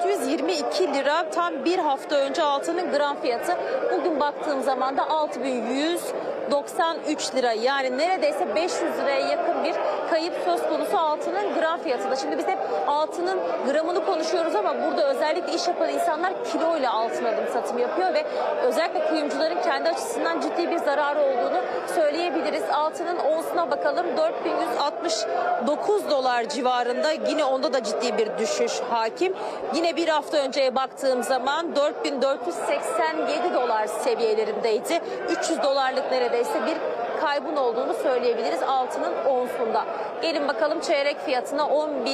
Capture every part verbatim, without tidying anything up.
dört yüz yirmi iki lira tam bir hafta önce altının gram fiyatı. Bugün baktığım zaman da altı bin yüz doksan üç lira, yani neredeyse beş yüz liraya yakın bir kayıp söz konusu altının gram fiyatında. Şimdi biz hep altının gramını konuşuyoruz ama burada özellikle iş yapan insanlar kiloyla altın alım satım yapıyor ve özellikle kuyumcuların kendi açısından ciddi bir zararı olduğunu söyleyebiliriz. Altının onsuna bakalım, dört bin yüz altmış dokuz dolar civarında, yine onda da ciddi bir düşüş hakim. Yine bir hafta önceye baktığım zaman dört bin dört yüz seksen yedi dolar seviyelerindeydi. üç yüz dolarlık neredeyse bir kaybın olduğunu söyleyebiliriz altının onsunda. Gelin bakalım çeyrek fiyatına,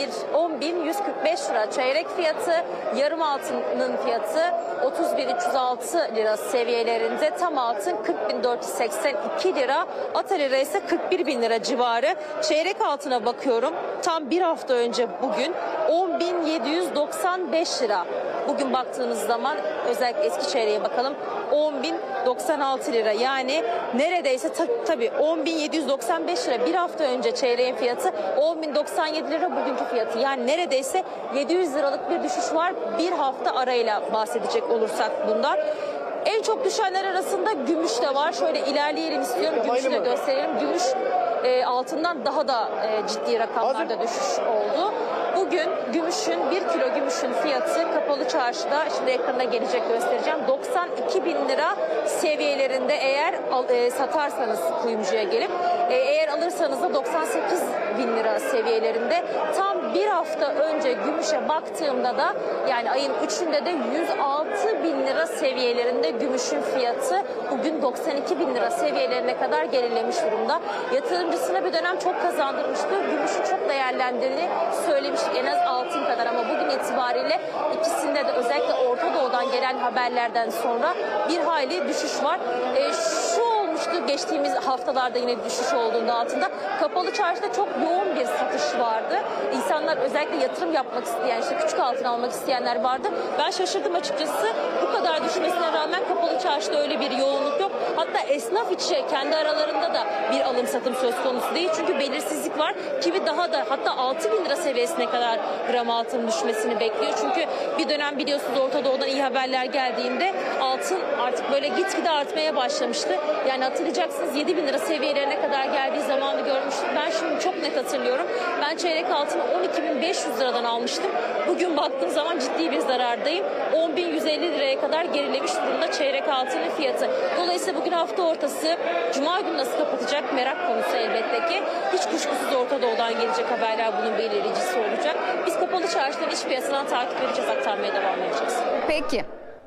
on bin yüz kırk beş lira çeyrek fiyatı, yarım altının fiyatı otuz bin üç yüz altı lira seviyelerinde, tam altın kırk bin dört yüz seksen iki lira, ata lira ise kırk bir bin lira civarı. Çeyrek altına bakıyorum, tam bir hafta önce bugün on bin yedi yüz doksan beş lira. Bugün baktığınız zaman özellikle eski çeyreğe bakalım, on bin doksan altı lira, yani neredeyse ta, tabii on bin yedi yüz doksan beş lira bir hafta önce çeyreğin fiyatı, on bin doksan yedi lira bugünkü fiyatı, yani neredeyse yedi yüz liralık bir düşüş var bir hafta arayla bahsedecek olursak bundan. En çok düşenler arasında gümüş de var. Şöyle ilerleyelim istiyorum, gümüşü de gösterelim. Gümüş e, altından daha da e, ciddi rakamlarda düşüş oldu. Bugün gümüşün, bir kilo gümüşün fiyatı kapalı çarşıda, şimdi ekrana gelecek göstereceğim, doksan iki bin lira seviyelerinde eğer e, satarsanız kuyumcuya gelip, e, eğer alırsanız da doksan sekiz bin lira seviyelerinde. Tam bir hafta önce gümüşe baktığımda da, yani ayın üçünde de yüz altı bin lira seviyelerinde gümüşün fiyatı, bugün doksan iki bin lira seviyelerine kadar gerilemiş durumda. Yatırımcısına bir dönem çok kazandırmıştı. Gümüşün çok değerlendiğini söylemiştik, en az altın kadar, ama bugün itibariyle ikisinde de özellikle Orta Doğu'dan gelen haberlerden sonra bir hayli düşüş var. E, şu olmuştu geçtiğimiz haftalarda, yine düşüş olduğunda altında. Kapalı çarşıda çok yoğun bir satış vardı. İnsanlar özellikle yatırım yapmak isteyen, işte küçük altın almak isteyenler vardı. Ben şaşırdım açıkçası. Bu kadar düşmesine rağmen kapalı çarşıda öyle bir yoğunluk yok. Hatta esnaf içi kendi aralarında da bir alım satım söz konusu değil. Çünkü belirsizlik var. Kimi daha da, hatta altı bin lira seviyesine kadar gram altın düşmesini bekliyor. Çünkü bir dönem biliyorsunuz Orta Doğu'dan iyi haberler geldiğinde altın artık böyle gitgide artmaya başlamıştı. Yani hatırlayacaksınız, yedi bin lira seviyelerine kadar geldiği zamanı görmüştük. Ben şimdi çok net hatırlıyorum. Ben çeyrek altını on iki bin beş yüz liradan almıştım. Bugün baktığım zaman ciddi bir zarardayım. on bin yüz elli liraya kadar gerilemiş durumda çeyrek altının fiyatı. Dolayısıyla bugün hafta ortası, Cuma günü nasıl kapatacak merak konusu elbette ki. Hiç kuşkusuz Orta Doğu'dan gelecek haberler bunun belirleyicisi olacak. Biz kapalı çarşıdan, iç piyasadan takip edeceğiz, aktarmaya devam edeceğiz. Peki.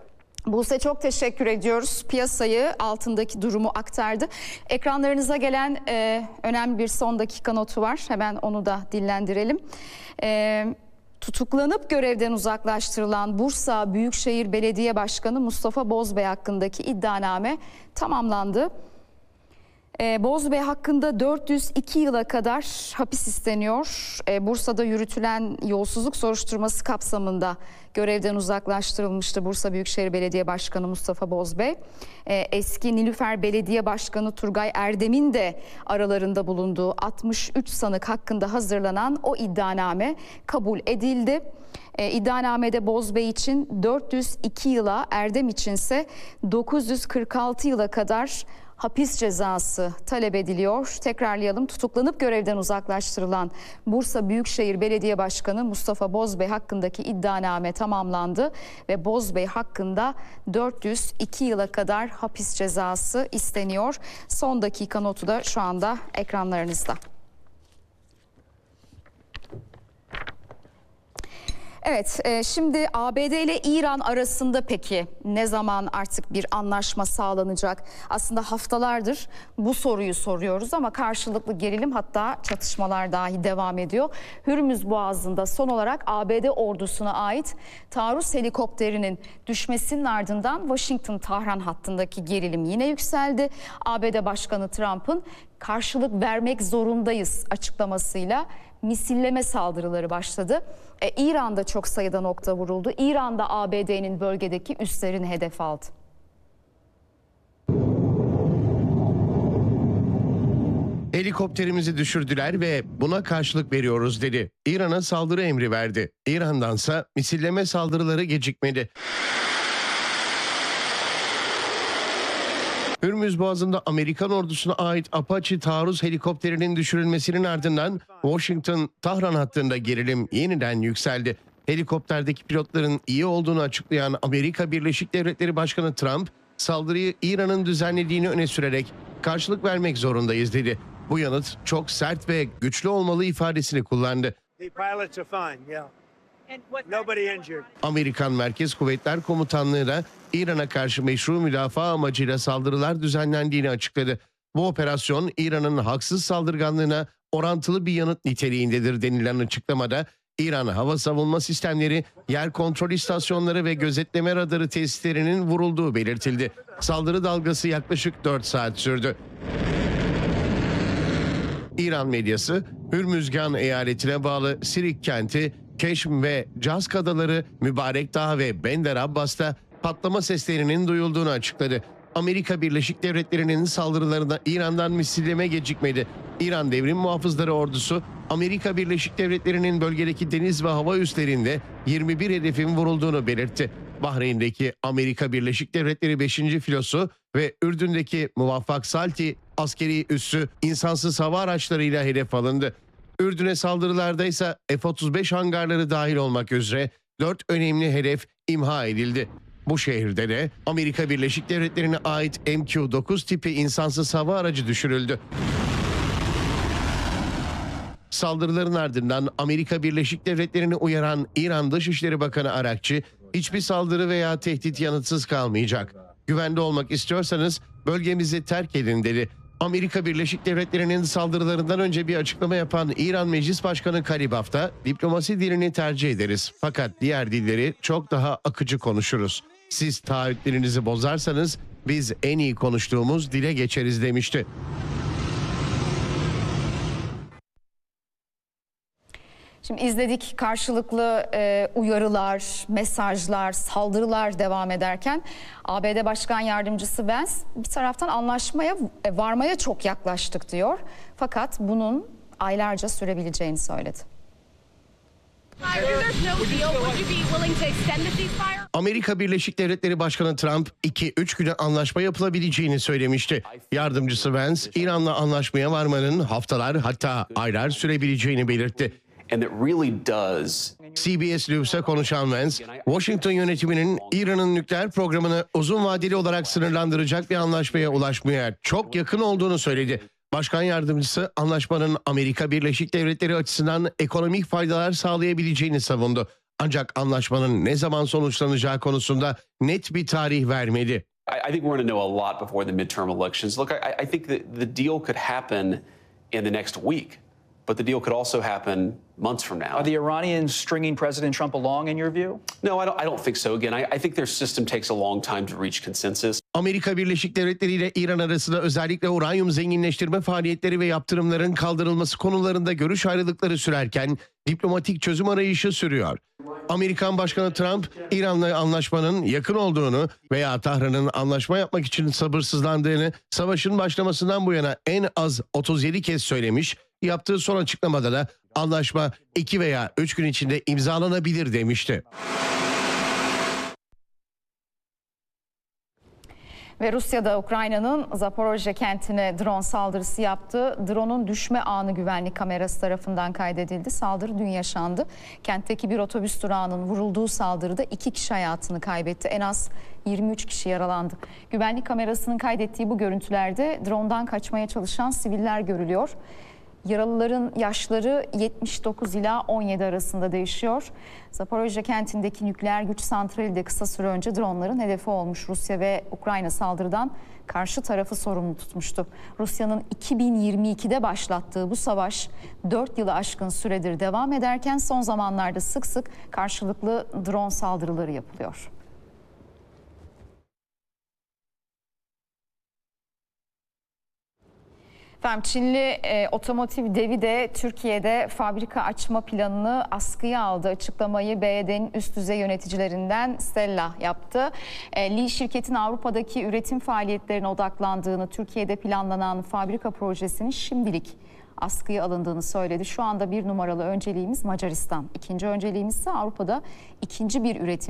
Buse, çok teşekkür ediyoruz. Piyasayı, altındaki durumu aktardı. Ekranlarınıza gelen e, önemli bir son dakika notu var. Hemen onu da dillendirelim. E, tutuklanıp görevden uzaklaştırılan Bursa Büyükşehir Belediye Başkanı Mustafa Bozbey hakkındaki iddianame tamamlandı. Ee, Bozbey hakkında dört yüz iki yıla kadar hapis isteniyor. Ee, Bursa'da yürütülen yolsuzluk soruşturması kapsamında görevden uzaklaştırılmıştı Bursa Büyükşehir Belediye Başkanı Mustafa Bozbey. Ee, eski Nilüfer Belediye Başkanı Turgay Erdem'in de aralarında bulunduğu altmış üç sanık hakkında hazırlanan o iddianame kabul edildi. Ee, iddianamede Bozbey için dört yüz iki yıla, Erdem içinse dokuz yüz kırk altı yıla kadar hapis cezası talep ediliyor. Tekrarlayalım, tutuklanıp görevden uzaklaştırılan Bursa Büyükşehir Belediye Başkanı Mustafa Bozbey hakkındaki iddianame tamamlandı ve Bozbey hakkında dört yüz iki yıla kadar hapis cezası isteniyor. Son dakika notu da şu anda ekranlarınızda. Evet, şimdi A B D ile İran arasında peki ne zaman artık bir anlaşma sağlanacak? Aslında haftalardır bu soruyu soruyoruz ama karşılıklı gerilim, hatta çatışmalar dahi devam ediyor. Hürmüz Boğazı'nda son olarak A B D ordusuna ait taarruz helikopterinin düşmesinin ardından Washington-Tahran hattındaki gerilim yine yükseldi. A B D Başkanı Trump'ın karşılık vermek zorundayız açıklamasıyla misilleme saldırıları başladı. E, İran'da çok sayıda nokta vuruldu. İran'da A B D'nin bölgedeki üslerini hedef aldı. Helikopterimizi düşürdüler ve buna karşılık veriyoruz dedi. İran'a saldırı emri verdi. İran'dansa misilleme saldırıları gecikmedi. Hürmüz Boğazı'nda Amerikan ordusuna ait Apache taarruz helikopterinin düşürülmesinin ardından Washington-Tahran hattında gerilim yeniden yükseldi. Helikopterdeki pilotların iyi olduğunu açıklayan Amerika Birleşik Devletleri Başkanı Trump, saldırıyı İran'ın düzenlediğini öne sürerek karşılık vermek zorundayız dedi. Bu yanıt çok sert ve güçlü olmalı ifadesini kullandı. Amerikan Merkez Kuvvetler Komutanlığı da İran'a karşı meşru müdafaa amacıyla saldırılar düzenlendiğini açıkladı. Bu operasyon İran'ın haksız saldırganlığına orantılı bir yanıt niteliğindedir denilen açıklamada, İran hava savunma sistemleri, yer kontrol istasyonları ve gözetleme radarı tesislerinin vurulduğu belirtildi. Saldırı dalgası yaklaşık dört saat sürdü. İran medyası, Hürmüzgan eyaletine bağlı Sirik kenti, Keşm ve Cazk adaları, Mübarek Dağ ve Bender Abbas'ta patlama seslerinin duyulduğunu açıkladı. Amerika Birleşik Devletleri'nin saldırılarına İran'dan misilleme gecikmedi. İran Devrim Muhafızları Ordusu, Amerika Birleşik Devletleri'nin bölgedeki deniz ve hava üslerinde yirmi bir hedefin vurulduğunu belirtti. Bahreyn'deki Amerika Birleşik Devletleri beşinci filosu ve Ürdün'deki Muvaffak Salti askeri üssü insansız hava araçlarıyla hedef alındı. Ürdün'e saldırılarda ise F otuz beş hangarları dahil olmak üzere dört önemli hedef imha edildi. Bu şehirde de Amerika Birleşik Devletleri'ne ait M Q dokuz tipi insansız hava aracı düşürüldü. Saldırıların ardından Amerika Birleşik Devletleri'ni uyaran İran Dışişleri Bakanı Arakçı, hiçbir saldırı veya tehdit yanıtsız kalmayacak. Güvende olmak istiyorsanız bölgemizi terk edin dedi. Amerika Birleşik Devletleri'nin saldırılarından önce bir açıklama yapan İran Meclis Başkanı Karibaf da diplomasi dilini tercih ederiz. Fakat diğer dilleri çok daha akıcı konuşuruz. Siz taahhütlerinizi bozarsanız biz en iyi konuştuğumuz dile geçeriz demişti. Şimdi izledik karşılıklı e, uyarılar, mesajlar, saldırılar devam ederken A B D Başkan Yardımcısı Vance bir taraftan anlaşmaya e, varmaya çok yaklaştık diyor. Fakat bunun aylarca sürebileceğini söyledi. Amerika Birleşik Devletleri Başkanı Trump iki üç güne anlaşma yapılabileceğini söylemişti. Yardımcısı Vance, İran'la anlaşmaya varmanın haftalar hatta aylar sürebileceğini belirtti. And it really does. C B S News'a konuşan Vance, Washington yönetiminin İran'ın nükleer programını uzun vadeli olarak sınırlandıracak bir anlaşmaya ulaşmaya çok yakın olduğunu söyledi. Başkan yardımcısı anlaşmanın Amerika Birleşik Devletleri açısından ekonomik faydalar sağlayabileceğini savundu. Ancak anlaşmanın ne zaman sonuçlanacağı konusunda net bir tarih vermedi. I, I think we're going to know a lot before the midterm elections. Look, I, I think that the deal could happen in the next week. But the deal could also happen months from now. Are the Iranians stringing President Trump along in your view? No, I don't, I don't think so. Again, I, I think their system takes a long time to reach consensus. Amerika Birleşik Devletleri ile İran arasında özellikle uranyum zenginleştirme faaliyetleri ve yaptırımların kaldırılması konularında görüş ayrılıkları sürerken diplomatik çözüm arayışı sürüyor. Amerikan Başkanı Trump, İran'la anlaşmanın yakın olduğunu veya Tahran'ın anlaşma yapmak için sabırsızlandığını savaşın başlamasından bu yana en az otuz yedi kez söylemiş, yaptığı son açıklamada da anlaşma iki veya üç gün içinde imzalanabilir demişti. Ve Rusya'da Ukrayna'nın Zaporojye kentine drone saldırısı yaptı. Drone'un düşme anı güvenlik kamerası tarafından kaydedildi. Saldırı dün yaşandı. Kentteki bir otobüs durağının vurulduğu saldırıda iki kişi hayatını kaybetti. En az yirmi üç kişi yaralandı. Güvenlik kamerasının kaydettiği bu görüntülerde drone'dan kaçmaya çalışan siviller görülüyor. Yaralıların yaşları yetmiş dokuz ila on yedi arasında değişiyor. Zaporojye kentindeki nükleer güç santrali de kısa süre önce dronların hedefi olmuş. Rusya ve Ukrayna saldırıdan karşı tarafı sorumlu tutmuştu. Rusya'nın iki bin yirmi ikide başlattığı bu savaş dört yılı aşkın süredir devam ederken son zamanlarda sık sık karşılıklı drone saldırıları yapılıyor. Efendim, Çinli e, otomotiv devi de Türkiye'de fabrika açma planını askıya aldı. Açıklamayı B Y D'nin üst düzey yöneticilerinden Stella yaptı. E, Li şirketin Avrupa'daki üretim faaliyetlerine odaklandığını, Türkiye'de planlanan fabrika projesinin şimdilik askıya alındığını söyledi. Şu anda bir numaralı önceliğimiz Macaristan. İkinci önceliğimiz ise Avrupa'da ikinci bir üretim